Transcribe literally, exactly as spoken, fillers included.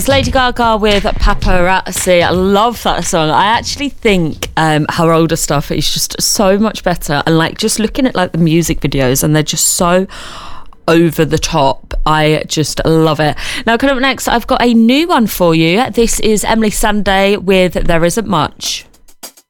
It's Lady Gaga with Paparazzi. I love that song. I actually think um, her older stuff is just so much better. And like just looking at like the music videos, and they're just so over the top. I just love it. Now, coming up next, I've got a new one for you. This is Emeli Sandé with There Isn't Much.